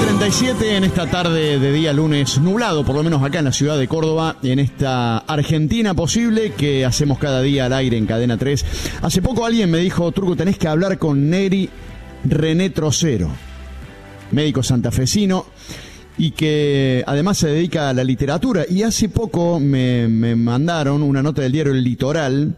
9:37 en esta tarde de día lunes nublado, por lo menos acá en la ciudad de Córdoba, en esta Argentina posible que hacemos cada día al aire en Cadena 3. Hace poco alguien me dijo: Turco, tenés que hablar con Neri René Trocero, médico santafesino, y que además se dedica a la literatura. Y hace poco me mandaron una nota del diario El Litoral,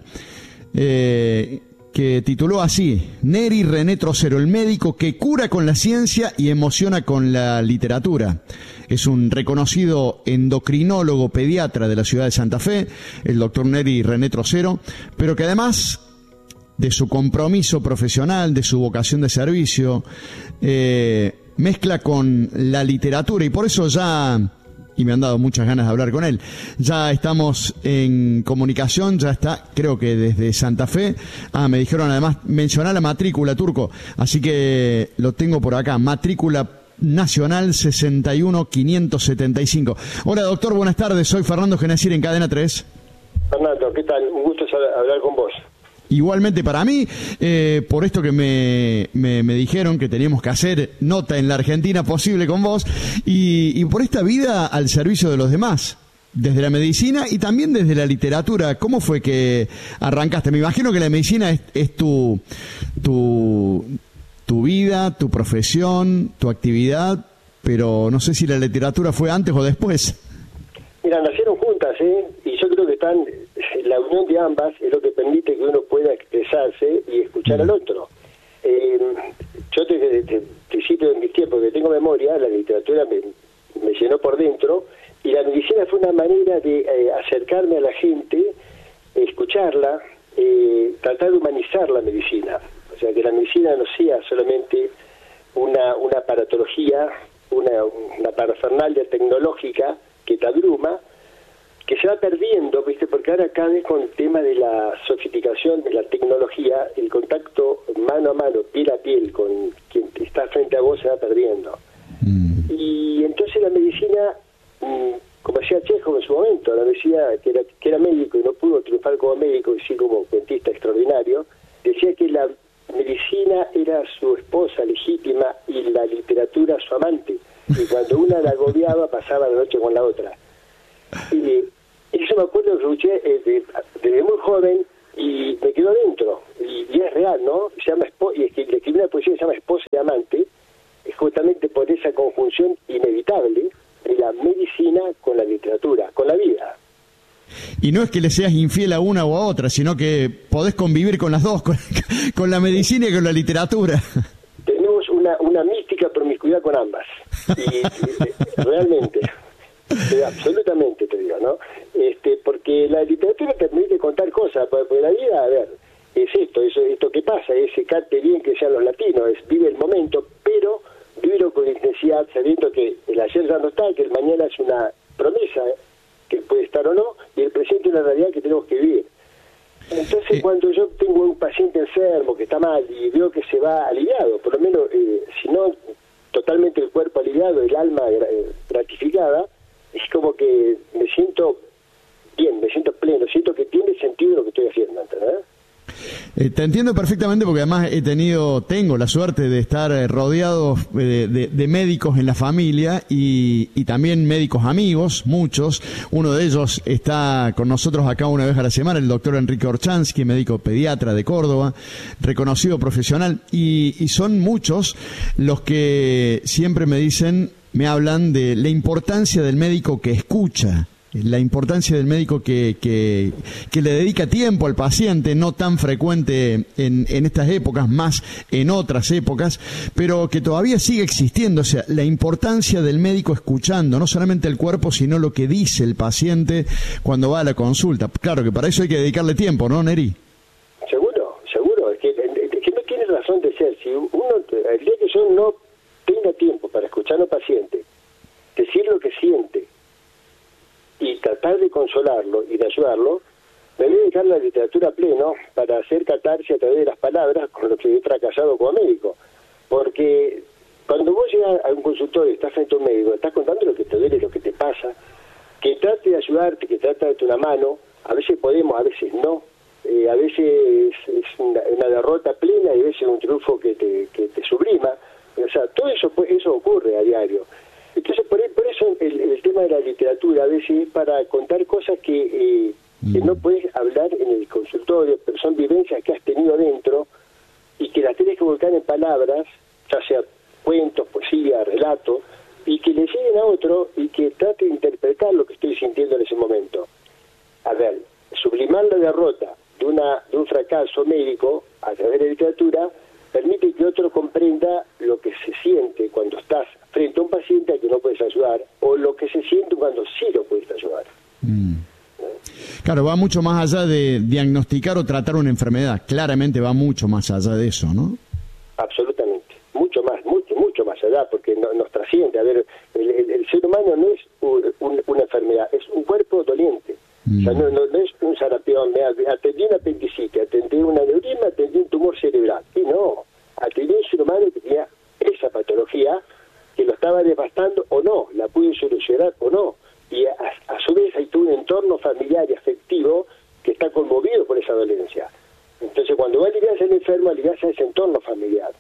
que tituló así: Neri René Trocero, el médico que cura con la ciencia y emociona con la literatura. Es un reconocido endocrinólogo pediatra de la ciudad de Santa Fe, el doctor Neri René Trocero, pero que además de su compromiso profesional, de su vocación de servicio, mezcla con la literatura, y por eso ya, y me han dado muchas ganas de hablar con él, ya estamos en comunicación, ya está, creo que desde Santa Fe. Me dijeron además mencionar la matrícula, Turco, así que lo tengo por acá, matrícula nacional 61575. Hola doctor, buenas tardes, soy Fernando Genacir en Cadena 3. Fernando, ¿qué tal? Un gusto hablar con vos. Igualmente para mí, por esto que me dijeron que teníamos que hacer nota en la Argentina posible con vos, y por esta vida al servicio de los demás, desde la medicina y también desde la literatura. ¿Cómo fue que arrancaste? Me imagino que la medicina es tu vida, tu profesión, tu actividad, pero no sé si la literatura fue antes o después. Mira, nacieron juntas, y yo creo que la unión de ambas es lo que permite que uno pueda expresarse y escuchar al otro. Yo desde el principio de mis tiempos que tengo memoria, la literatura me llenó por dentro, y la medicina fue una manera de acercarme a la gente, escucharla, tratar de humanizar la medicina. O sea, que la medicina no sea solamente una aparatología, una parafernalia tecnológica que te abruma, que se va perdiendo, ¿viste? Porque ahora cada vez con el tema de la sofisticación de la tecnología, el contacto mano a mano, piel a piel con quien está frente a vos se va perdiendo. Y entonces la medicina, como decía Chekhov en su momento, la decía que era médico y no pudo triunfar como médico y sí como cuentista extraordinario, decía que la medicina era su esposa legítima y la literatura su amante, y cuando una la agobiaba pasaba la noche con la otra. Y eso me acuerdo que escuché desde muy joven y me quedó dentro, y es real, ¿no? Se llama y escribí una poesía que se llama Esposa y Amante, es justamente por esa conjunción inevitable de la medicina con la literatura, con la vida. Y no es que le seas infiel a una o a otra, sino que podés convivir con las dos, con la medicina y con la literatura. Tenemos una mística promiscuidad con ambas, y realmente, absolutamente te digo, ¿no? Porque la literatura te permite contar cosas, porque la vida, a ver, es esto que pasa, ese carte bien que sean los latinos, vive el momento, pero vivirlo con intensidad, sabiendo que el ayer ya no está, que el mañana es una promesa, que puede estar o no, y el presente es una realidad que tenemos que vivir. Entonces, cuando yo tengo un paciente enfermo que está mal y veo que se va aliviado, por lo menos, si no totalmente el cuerpo aliviado, el alma gratificada, es como que me siento bien, me siento pleno, siento que tiene sentido lo que estoy haciendo, ¿entendés? Te entiendo perfectamente, porque además tengo la suerte de estar rodeado de médicos en la familia y también médicos amigos, muchos. Uno de ellos está con nosotros acá una vez a la semana, el doctor Enrique Orchansky, médico pediatra de Córdoba, reconocido profesional, y son muchos los que siempre me hablan de la importancia del médico que escucha, la importancia del médico que le dedica tiempo al paciente, no tan frecuente en estas épocas, más en otras épocas, pero que todavía sigue existiendo. O sea, la importancia del médico escuchando, no solamente el cuerpo, sino lo que dice el paciente cuando va a la consulta. Claro que para eso hay que dedicarle tiempo, ¿no, Neri? Seguro, es que no tiene razón de ser. Si el día que yo no tenga tiempo para escuchar al paciente, decir lo que siente y tratar de consolarlo y de ayudarlo, me voy a dedicar a la literatura a pleno para hacer catarsis a través de las palabras, con lo que he fracasado como médico. Porque cuando vos llegas a un consultorio y estás frente a un médico, estás contando lo que te duele, lo que te pasa, que trate de ayudarte, que trate de darte una mano. A veces podemos, a veces no. A veces es una derrota plena y a veces un triunfo que te sublima. O sea, todo eso ocurre a diario. Entonces, por eso el tema de la literatura a veces es para contar cosas que no puedes hablar en el consultorio, pero son vivencias que has tenido dentro y que las tienes que volcar en palabras, ya sea cuentos, poesía, relato, y que le lleguen a otro y que trate de interpretar lo que estoy sintiendo en ese momento. A ver, sublimar la derrota de un fracaso médico a través de la literatura permite que otro comprenda lo que se siente cuando estás frente a un paciente al que no puedes ayudar, o lo que se siente cuando sí lo puedes ayudar. Claro, va mucho más allá de diagnosticar o tratar una enfermedad. Claramente va mucho más allá de eso, ¿no? Absolutamente. Mucho más allá, porque nos trasciende. A ver, el ser humano no es una enfermedad, es un cuerpo doliente. O sea, no es un sarampión. Atendí una apendicitis, atendí un aneurisma, atendí un tumor cerebral. Y no, atendí un ser humano que tenía esa patología, que lo estaba devastando o no, la pude solucionar o no. Y a su vez hay todo un entorno familiar y afectivo que está conmovido por esa dolencia. Entonces, cuando vos aliviás al enfermo, aliviás a ese entorno familiar.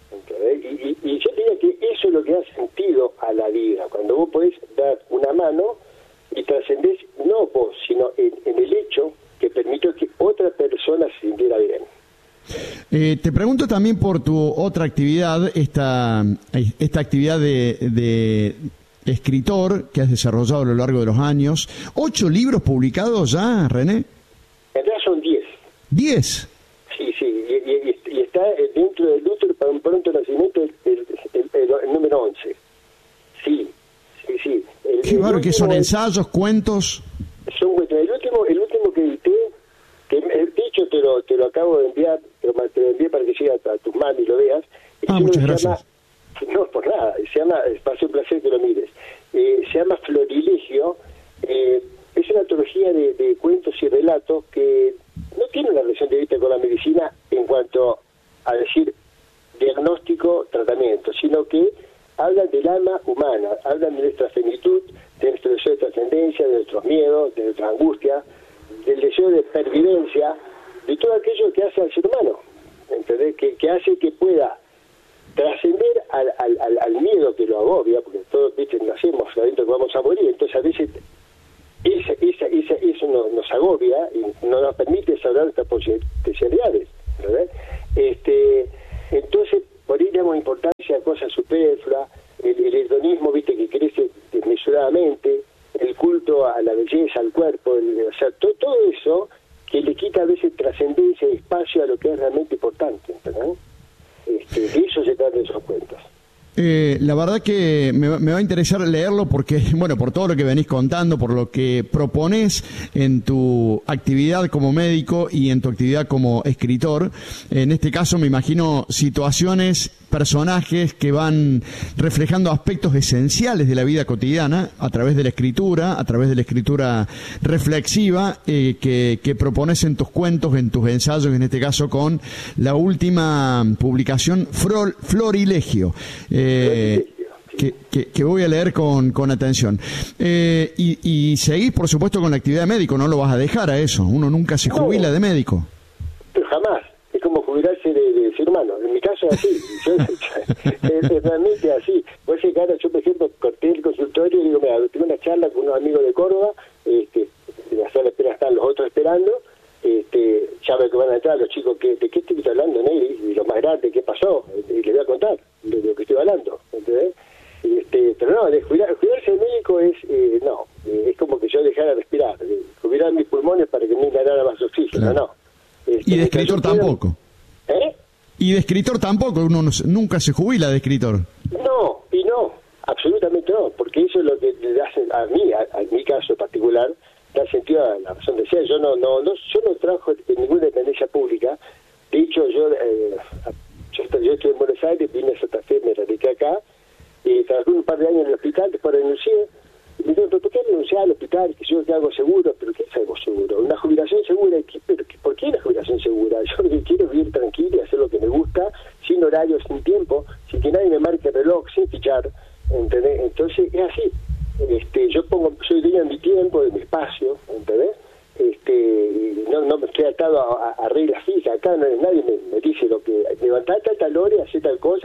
Y yo diría que eso es lo que da sentido a la vida, cuando vos podés dar una mano y trascendés, no vos, sino en el hecho que permitió que otra persona se sintiera bien. Te pregunto también por tu otra actividad, esta actividad de escritor que has desarrollado a lo largo de los años. 8 libros publicados ya, René. En realidad son 10. ¿10? Sí, y está dentro del útero para un pronto nacimiento el número 11. Sí. Qué bárbaro, que son ensayos, cuentos. Son cuentos. El último que edité, que dicho te lo acabo de enviar, te lo envié para que llegue a tus manos y lo veas. Muchas gracias. No, por nada, se llama, va a ser un placer que lo mires. Se llama Florilegio. Es una antología de cuentos y relatos que no tiene una relación directa con la medicina en cuanto a decir diagnóstico, tratamiento, sino que hablan del alma humana, hablan de nuestra finitud, de nuestro deseo de trascendencia, de nuestros miedos, de nuestra angustia, del deseo de pervivencia, de todo aquello que hace al ser humano, ¿entendés? Que hace que pueda trascender al miedo que lo agobia, porque todos, viste, nacemos sabiendo que vamos a morir, entonces a veces eso nos agobia y no nos permite desarrollar nuestras potencialidades, ¿verdad? Entonces, por ahí damos importancia a cosas superfluas, el hedonismo, viste, que crece desmesuradamente, el culto a la belleza, al cuerpo, o sea, todo eso que le quita a veces trascendencia y espacio a lo que es realmente importante, ¿verdad? De eso se trata de esos cuentos. La verdad que me va a interesar leerlo porque, bueno, por todo lo que venís contando, por lo que propones en tu actividad como médico y en tu actividad como escritor. En este caso me imagino situaciones, personajes que van reflejando aspectos esenciales de la vida cotidiana a través de la escritura reflexiva que propones en tus cuentos, en tus ensayos, en este caso con la última publicación Florilegio. Que voy a leer con atención. Y seguís, por supuesto, con la actividad de médico, no lo vas a dejar a eso. Uno nunca se jubila de médico. Pero jamás. Es como jubilarse de ser humano. En mi caso es así. Es realmente así. Por ese cara, yo, por ejemplo, corté el consultorio y digo, mira, tengo una charla con unos amigos de Córdoba, en la sala de espera están los otros esperando, ya veo que van a entrar los chicos, ¿de qué estoy hablando, Neri? Y lo más grande, ¿qué pasó? Y les voy a contar de lo que estoy hablando, ¿entendés? Pero no, jubilarse de médico es como que yo dejara respirar, jubilar mis pulmones para que no inhalara más oxígeno, claro. No. Y de escritor tampoco. Y de escritor tampoco, uno nunca se jubila de escritor. No, absolutamente no, porque eso es lo que le hace a mí, a mi caso particular, da sentido a la razón de ser. Yo no trabajo en ninguna dependencia pública. De hecho, yo estoy en Buenos Aires, vine a Santa Fe, me radiqué acá, trabajé un par de años en el hospital, después renuncié. Y me digo, ¿pero por qué renunciar al hospital? Que yo que hago seguro. ¿Pero qué es algo seguro? Una jubilación segura. ¿Por qué la jubilación segura? Yo lo que quiero es vivir tranquilo y hacer lo que me gusta, sin horario, sin tiempo, sin que nadie me marque el reloj, sin fichar, ¿entendés? Entonces es así. Soy dueño de mi tiempo, de mi espacio, ¿entendés? No me estoy atado a reglas fijas. Acá nadie me dice lo que levantate a tal hora y hacer tal cosa,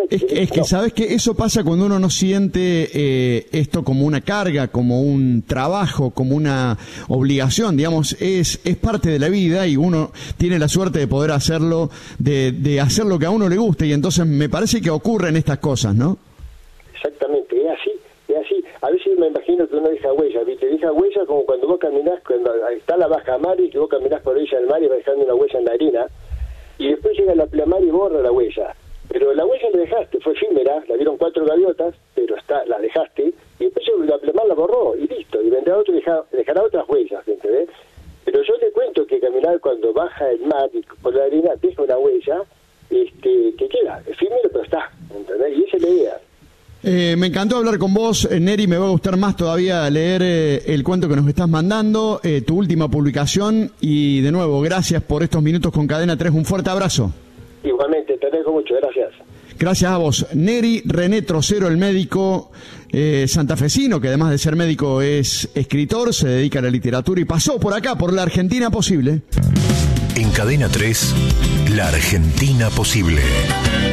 Es que sabes que eso pasa cuando uno no siente esto como una carga, como un trabajo, como una obligación, digamos, es parte de la vida y uno tiene la suerte de poder hacerlo, de hacer lo que a uno le guste, y entonces me parece que ocurren estas cosas, ¿no? Exactamente, es así. A veces me imagino que uno deja huella, ¿viste? Deja huella como cuando vos caminás, cuando está la bajamar y que vos caminás por la orilla del mar y vas dejando una huella en la arena, y después llega la pleamar y borra la huella. Pero la huella la dejaste, fue efímera, la vieron 4 gaviotas, pero la dejaste, y después la pleamar la borró, y listo, y vendrá otro y dejará otras huellas, ¿entendés? Pero yo te cuento que caminar cuando baja el mar y por la arena deja una huella, que queda efímero, pero está, ¿entendés? Y esa es la idea. Me encantó hablar con vos, Neri. Me va a gustar más todavía leer el cuento que nos estás mandando, tu última publicación, y de nuevo, gracias por estos minutos con Cadena 3. Un fuerte abrazo. Igualmente, te dejo mucho, gracias. Gracias a vos. Neri René Trocero, el médico santafesino, que además de ser médico es escritor, se dedica a la literatura y pasó por acá, por La Argentina Posible. En Cadena 3, La Argentina Posible.